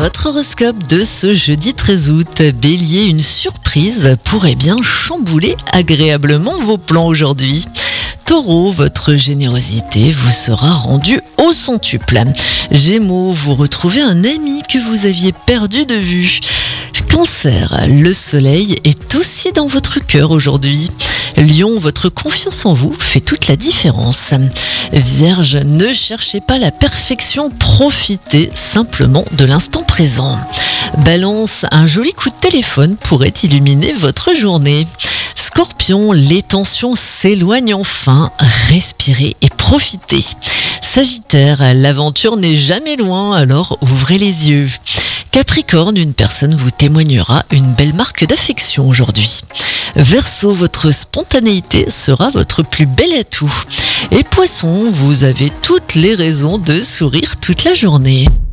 votre horoscope de ce jeudi 13 août. Bélier, une surprise pourrait bien chambouler agréablement vos plans aujourd'hui. Taureau, votre générosité vous sera rendue au centuple. Gémeaux, vous retrouvez un ami que vous aviez perdu de vue. Cancer, le soleil est aussi dans votre cœur aujourd'hui. Lion, votre confiance en vous fait toute la différence. Vierge, ne cherchez pas la perfection, profitez simplement de l'instant présent. Balance, un joli coup de téléphone pourrait illuminer votre journée. Scorpion, les tensions s'éloignent enfin, respirez et profitez. Sagittaire, l'aventure n'est jamais loin, alors ouvrez les yeux. Capricorne, une personne vous témoignera une belle marque d'affection aujourd'hui. Verseau, votre spontanéité sera votre plus bel atout. Et Poisson, vous avez toutes les raisons de sourire toute la journée.